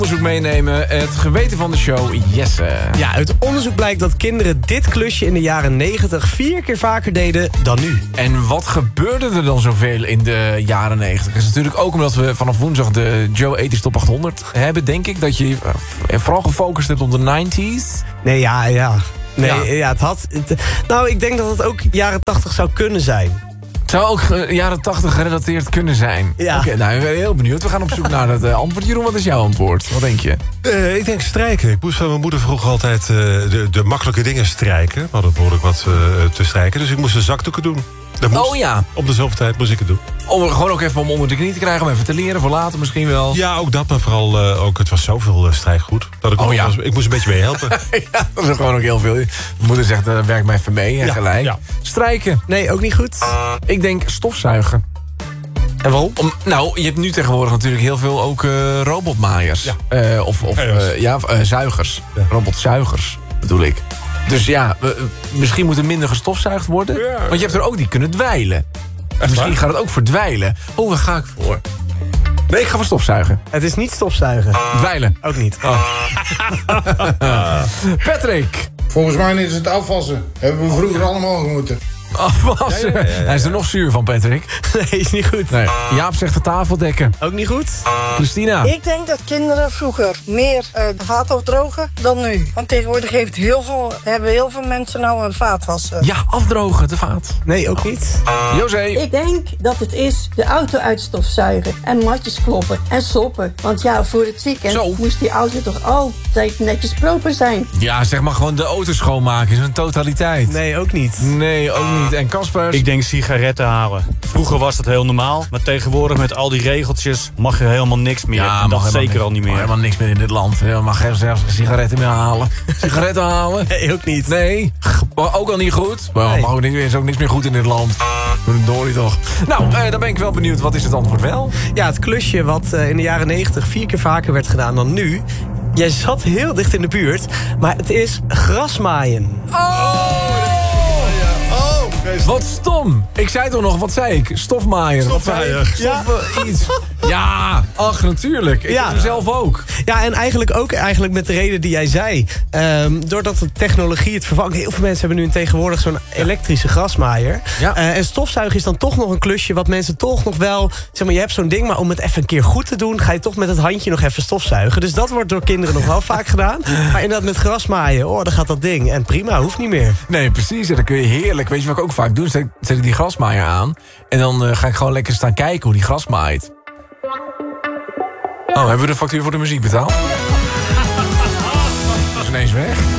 onderzoek meenemen. Het geweten van de show, Jesse. Ja, uit onderzoek blijkt dat kinderen dit klusje in de jaren 90 4 keer vaker deden dan nu. En wat gebeurde er dan zoveel in de jaren 90? Dat is natuurlijk ook omdat we vanaf woensdag de Joe 80's Top 800 hebben, denk ik. Dat je vooral gefocust hebt op de 90's. Nee, ja. Nee, Ja. ja, nou, ik denk dat het ook jaren 80 zou kunnen zijn. Het zou ook jaren 80 gerelateerd kunnen zijn. Ja. Oké, nou, ik ben heel benieuwd. We gaan op zoek naar het antwoord. Jeroen, wat is jouw antwoord? Wat denk je? Ik denk strijken. Ik moest van mijn moeder vroeger altijd de makkelijke dingen strijken. We hadden behoorlijk wat te strijken. Dus ik moest de zakdoeken doen. Dat moest, Oh ja. Op de zoveel tijd moest ik het doen. Gewoon ook even om onder de knie te krijgen. Om even te leren. Voor later misschien wel. Ja, ook dat. Maar vooral ook, het was zoveel strijkgoed. Dat ik, ik moest een beetje mee helpen. Ja, dat is gewoon ook heel veel. Mijn moeder zegt, werk mij even mee. En gelijk. Ja. Strijken. Nee, ook niet goed. Ik denk stofzuigen. En waarom? Nou, je hebt nu tegenwoordig natuurlijk heel veel ook robotmaaiers. Ja. Zuigers. Ja. Robotzuigers, bedoel ik. Dus ja, misschien moet er minder gestofzuigd worden. Ja. Want je hebt er ook die kunnen dweilen. Misschien waar? gaat het ook verdwijlen. Oh, waar ga ik voor? Nee, ik ga voor stofzuigen. Het is niet stofzuigen. Dweilen. Ook niet. Patrick. Volgens mij is het afwassen. Hebben we vroeger allemaal moeten. Afwassen. Ja. Hij is er nog zuur van, Patrick. Nee, is niet goed. Nee. Jaap zegt de tafel dekken. Ook niet goed? Christina. Ik denk dat kinderen vroeger meer de vaat afdrogen dan nu. Want tegenwoordig hebben heel veel mensen nou een vaatwasser. Ja, afdrogen, de vaat. Nee, ook niet. José. Ik denk dat het is de auto uitstofzuigen en matjes kloppen en soppen. Want ja, voor het weekend Zo. moest die auto toch altijd netjes proper zijn. Ja, zeg maar gewoon de auto schoonmaken in zijn totaliteit. Nee, ook niet. Nee, ook niet. En Kasper? Ik denk sigaretten halen. Vroeger was dat heel normaal, maar tegenwoordig met al die regeltjes mag je helemaal niks meer. Ja, en dat mag helemaal zeker niks. al niet Mag meer. helemaal niks meer in dit land. Je mag zelfs geen sigaretten meer halen. Sigaretten halen? Nee, ook niet. Nee, maar ook al niet goed. Maar Nee. mag ook niet, is ook niks meer goed in dit land. Dorie toch. Nou, dan ben ik wel benieuwd. Wat is het antwoord wel? Ja, het klusje wat in de jaren 90 4 keer vaker werd gedaan dan nu. Jij zat heel dicht in de buurt, maar het is grasmaaien. Wat stom. Ik zei toch nog, wat zei ik? Stofmaaier. Stofmaaier. Wat zei ik? Iets. Ja, ach, natuurlijk. Ik Ja. doe hem zelf ook. Ja, en eigenlijk met de reden die jij zei. Doordat de technologie het vervangt. Heel veel mensen hebben nu tegenwoordig zo'n elektrische grasmaaier. Ja. En stofzuigen is dan toch nog een klusje wat mensen toch nog wel... Zeg maar, je hebt zo'n ding, maar om het even een keer goed te doen... ga je toch met het handje nog even stofzuigen. Dus dat wordt door kinderen nog wel vaak gedaan. Maar inderdaad met grasmaaien, dan gaat dat ding. En prima, hoeft niet meer. Nee, precies. En dan kun je heerlijk... Weet je wat ik ook vaak doe? Zet ik die grasmaaier aan. En dan ga ik gewoon lekker staan kijken hoe die gras maait. Oh, hebben we de factuur voor de muziek betaald? Dat is ineens weg.